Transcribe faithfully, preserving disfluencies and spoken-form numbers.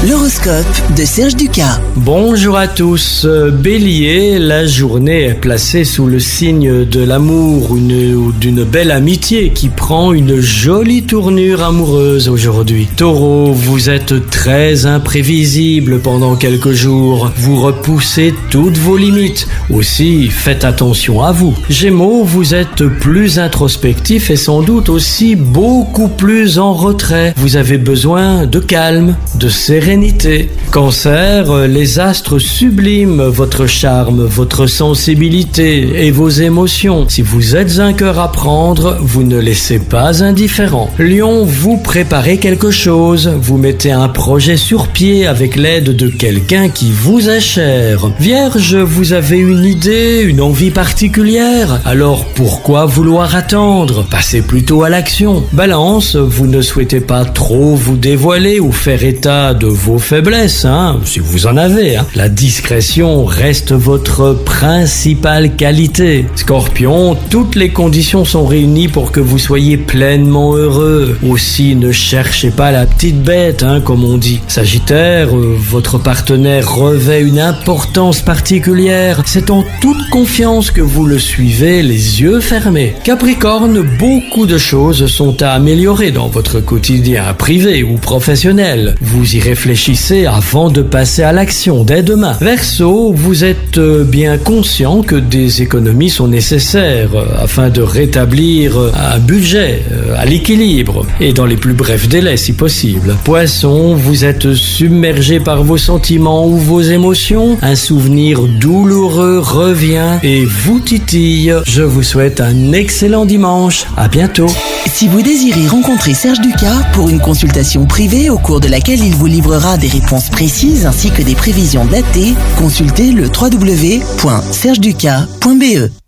L'horoscope de Serge Ducas. Bonjour à tous. Bélier, la journée est placée sous le signe de l'amour une, ou d'une belle amitié qui prend une jolie tournure amoureuse aujourd'hui. Taureau, vous êtes très imprévisible pendant quelques jours. Vous repoussez toutes vos limites. Aussi, faites attention à vous. Gémeaux, vous êtes plus introspectif et sans doute aussi beaucoup plus en retrait. Vous avez besoin de calme, de sérénité. Cancer, les astres subliment votre charme, votre sensibilité et vos émotions. Si vous êtes un cœur à prendre, vous ne laissez pas indifférent. Lion, vous préparez quelque chose, vous mettez un projet sur pied avec l'aide de quelqu'un qui vous est cher. Vierge, vous avez une idée, une envie particulière, alors pourquoi vouloir attendre? Passez plutôt à l'action. Balance, vous ne souhaitez pas trop vous dévoiler ou faire état de vos faiblesses, hein, si vous en avez. Hein. La discrétion reste votre principale qualité. Scorpion, toutes les conditions sont réunies pour que vous soyez pleinement heureux. Aussi, ne cherchez pas la petite bête, hein, comme on dit. Sagittaire, euh, votre partenaire revêt une importance particulière. C'est en toute confiance que vous le suivez, les yeux fermés. Capricorne, beaucoup de choses sont à améliorer dans votre quotidien privé ou professionnel. Vous y réfléchissez avant de passer à l'action dès demain. Verseau, vous êtes bien conscient que des économies sont nécessaires afin de rétablir un budget à l'équilibre et dans les plus brefs délais si possible. Poisson, vous êtes submergé par vos sentiments ou vos émotions. Un souvenir douloureux revient et vous titille. Je vous souhaite un excellent dimanche. À bientôt. Si vous désirez rencontrer Serge Ducas pour une consultation privée au cours de laquelle il vous livrera des réponses précises ainsi que des prévisions datées, consultez le w w w point serge ducas point b e.